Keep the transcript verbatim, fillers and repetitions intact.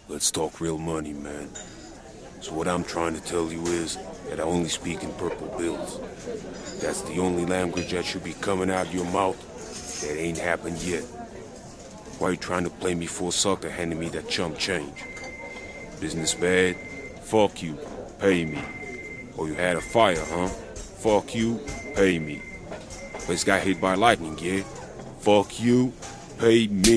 Let's talk real money, man. So what I'm trying to tell you is that I only speak in purple bills. That's the only language that should be coming out your mouth. That ain't happened yet. Why you trying to play me for a sucker handing me that chump change? Business bad? Fuck you. Pay me. Or you had a fire, huh? Fuck you. Pay me. Place got hit by lightning, yeah? Fuck you. Pay me.